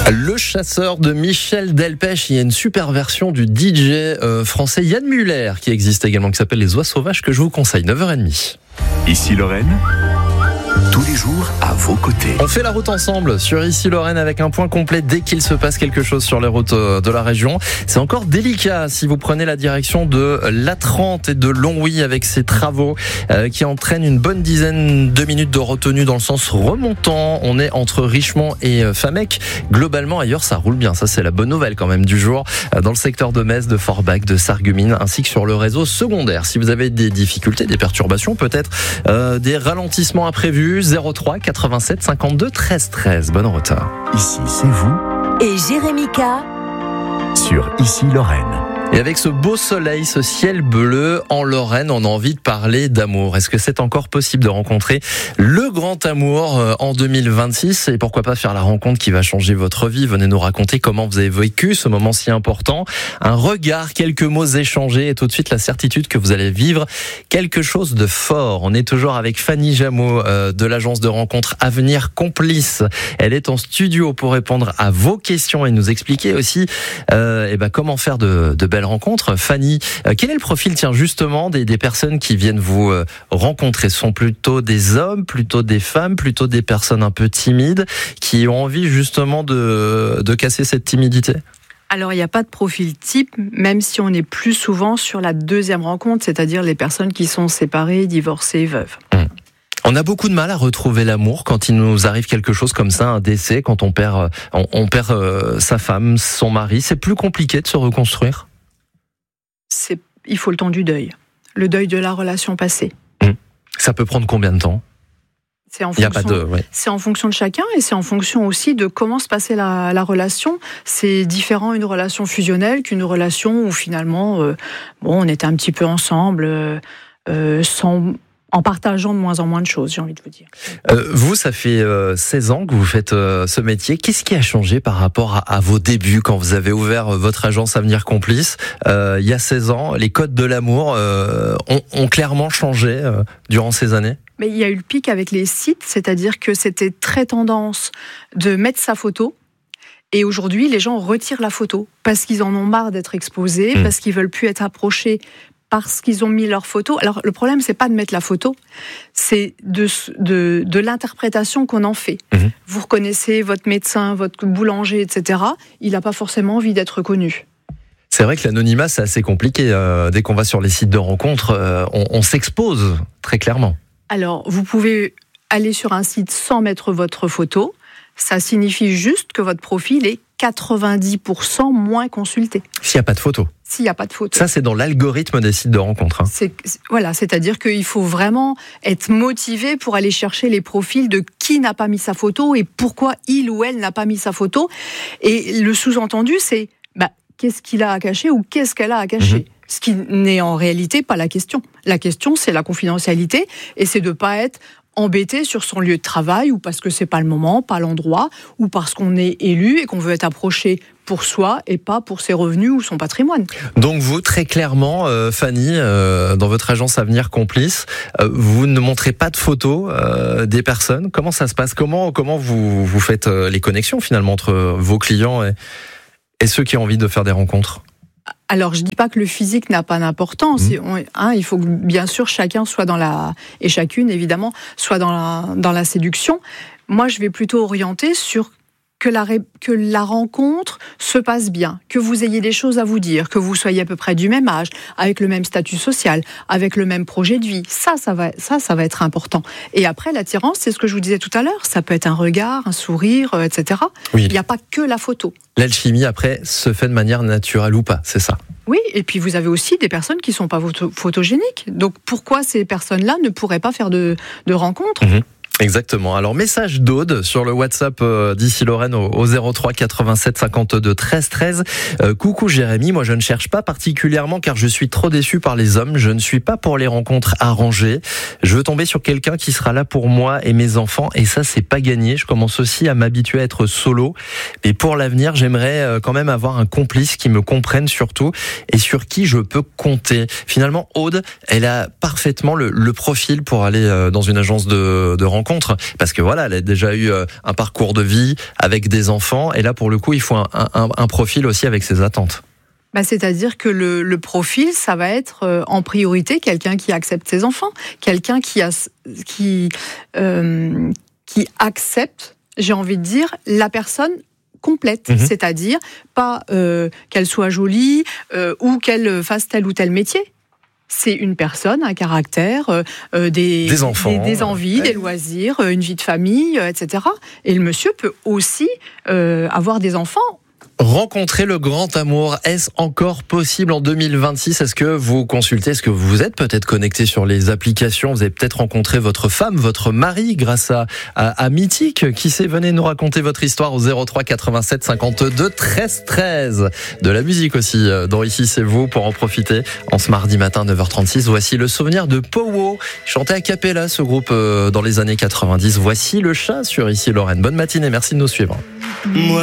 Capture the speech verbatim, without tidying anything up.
Le chasseur de Michel Delpech, il y a une super version du D J euh, français Yann Muller qui existe également, qui s'appelle Les Oies Sauvages, que je vous conseille, neuf heures trente. Ici Lorraine, tous les jours à vos côtés. On fait la route ensemble sur Ici Lorraine avec un point complet dès qu'il se passe quelque chose sur les routes de la région. C'est encore délicat si vous prenez la direction de l'A trente et de Longwy avec ces travaux euh, qui entraînent une bonne dizaine de minutes de retenue dans le sens remontant. On est entre Richemont et Famec. Globalement ailleurs ça roule bien, ça c'est la bonne nouvelle quand même du jour, dans le secteur de Metz, de Forbach, de Sarreguemines ainsi que sur le réseau secondaire. Si vous avez des difficultés, des perturbations, peut-être euh, des ralentissements imprévus, zéro trois quatre-vingt-sept cinquante-deux treize treize. Bonne route. Ici c'est vous et Jérémy K sur Ici Lorraine. Et avec ce beau soleil, ce ciel bleu en Lorraine, on a envie de parler d'amour. Est-ce que c'est encore possible de rencontrer le grand amour en deux mille vingt-six? Et pourquoi pas faire la rencontre qui va changer votre vie? Venez nous raconter comment vous avez vécu ce moment si important. Un regard, quelques mots échangés et tout de suite la certitude que vous allez vivre quelque chose de fort. On est toujours avec Fanny Jameau euh, de l'agence de rencontres Avenir Complice. Elle est en studio pour répondre à vos questions et nous expliquer aussi euh, eh ben, comment faire de, de belles rencontre. Fanny, euh, quel est le profil, tiens, justement, des, des personnes qui viennent vous euh, rencontrer? Ce sont plutôt des hommes, plutôt des femmes, plutôt des personnes un peu timides qui ont envie justement de, de casser cette timidité? Alors, il n'y a pas de profil type, même si on est plus souvent sur la deuxième rencontre, c'est-à-dire les personnes qui sont séparées, divorcées, veuves. Hum. On a beaucoup de mal à retrouver l'amour quand il nous arrive quelque chose comme ça, un décès, quand on perd, on, on perd euh, sa femme, son mari. C'est plus compliqué de se reconstruire? C'est, il faut le temps du deuil, le deuil de la relation passée. Mmh. Ça peut prendre combien de temps? C'est en, fonction, pas de, ouais. c'est en fonction de chacun et c'est en fonction aussi de comment se passait la, la relation. C'est différent une relation fusionnelle qu'une relation où finalement, euh, bon, on était un petit peu ensemble, euh, euh, sans... en partageant de moins en moins de choses, j'ai envie de vous dire. Euh, vous, ça fait euh, seize ans que vous faites euh, ce métier. Qu'est-ce qui a changé par rapport à, à vos débuts quand vous avez ouvert euh, votre agence Avenir Complice euh, il y a seize ans? Les codes de l'amour euh, ont, ont clairement changé euh, durant ces années? Mais il y a eu le pic avec les sites, c'est-à-dire que c'était très tendance de mettre sa photo. Et aujourd'hui, les gens retirent la photo parce qu'ils en ont marre d'être exposés, mmh. parce qu'ils veulent plus être approchés, parce qu'ils ont mis leur photo. Alors, le problème, c'est pas de mettre la photo, c'est de, de, de l'interprétation qu'on en fait. Mmh. Vous reconnaissez votre médecin, votre boulanger, et cetera. Il n'a pas forcément envie d'être connu. C'est vrai que l'anonymat, c'est assez compliqué. Euh, dès qu'on va sur les sites de rencontres, euh, on, on s'expose très clairement. Alors, vous pouvez aller sur un site sans mettre votre photo. Ça signifie juste que votre profil est quatre-vingt-dix pour cent moins consulté. S'il n'y a pas de photo. S'il n'y a pas de photo. Ça, c'est dans l'algorithme des sites de rencontres. Hein. C'est, voilà, c'est-à-dire qu'il faut vraiment être motivé pour aller chercher les profils de qui n'a pas mis sa photo et pourquoi il ou elle n'a pas mis sa photo. Et le sous-entendu, c'est bah, qu'est-ce qu'il a à cacher ou qu'est-ce qu'elle a à cacher. Mmh. Ce qui n'est en réalité pas la question. La question, c'est la confidentialité et c'est de ne pas être embêté sur son lieu de travail ou parce que c'est pas le moment, pas l'endroit, ou parce qu'on est élu et qu'on veut être approché pour soi et pas pour ses revenus ou son patrimoine. Donc vous, très clairement, euh, Fanny, euh, dans votre agence Avenir Complice, euh, vous ne montrez pas de photos euh, des personnes. Comment ça se passe? Comment, comment vous, vous faites euh, les connexions finalement entre vos clients et, et ceux qui ont envie de faire des rencontres? Alors, je ne dis pas que le physique n'a pas d'importance. Mmh. On, hein, il faut que, bien sûr, chacun soit dans la... et chacune, évidemment, soit dans la, dans la séduction. Moi, je vais plutôt orienter sur que la, que la rencontre se passe bien, que vous ayez des choses à vous dire, que vous soyez à peu près du même âge, avec le même statut social, avec le même projet de vie. Ça, ça va, ça, ça va être important. Et après, l'attirance, c'est ce que je vous disais tout à l'heure. Ça peut être un regard, un sourire, et cetera. Oui. Il n'y a pas que la photo. L'alchimie, après, se fait de manière naturelle ou pas, c'est ça? Oui, et puis vous avez aussi des personnes qui ne sont pas photo- photogéniques. Donc pourquoi ces personnes-là ne pourraient pas faire de, de rencontres? Mmh. Exactement. Alors, message d'Aude sur le WhatsApp d'Ici Lorraine au zéro trois quatre-vingt-sept cinquante-deux treize treize. Euh, coucou Jérémy, moi je ne cherche pas particulièrement car je suis trop déçu par les hommes. Je ne suis pas pour les rencontres arrangées. Je veux tomber sur quelqu'un qui sera là pour moi et mes enfants et ça c'est pas gagné. Je commence aussi à m'habituer à être solo. Mais pour l'avenir, j'aimerais quand même avoir un complice qui me comprenne surtout et sur qui je peux compter. Finalement, Aude, elle a parfaitement le, le profil pour aller dans une agence de, de rencontres. rencontre, parce que voilà, elle a déjà eu un parcours de vie avec des enfants, et là pour le coup il faut un, un, un profil aussi avec ses attentes. Bah, c'est-à-dire que le, le profil, ça va être en priorité quelqu'un qui accepte ses enfants, quelqu'un qui, a, qui, euh, qui accepte, j'ai envie de dire, la personne complète, mmh. c'est-à-dire pas euh, qu'elle soit jolie euh, ou qu'elle fasse tel ou tel métier. C'est une personne, un caractère, euh, des, des enfants, des, des envies, ouais. des loisirs, une vie de famille, euh, et cetera. Et le monsieur peut aussi euh, avoir des enfants. Rencontrer le grand amour, est-ce encore possible en deux mille vingt-six? Est-ce que vous consultez, est-ce que vous vous êtes peut-être connecté sur les applications? Vous avez peut-être rencontré votre femme, votre mari grâce à, à, à Mythique. Qui sait, venez nous raconter votre histoire au zéro trois quatre-vingt-sept cinquante-deux treize treize. De la musique aussi dans Ici c'est vous pour en profiter en ce mardi matin neuf heures trente-six. Voici le souvenir de Powo, chanté a cappella ce groupe dans les années quatre-vingt-dix. Voici le chat sur Ici Lorraine. Bonne matinée, merci de nous suivre. Moi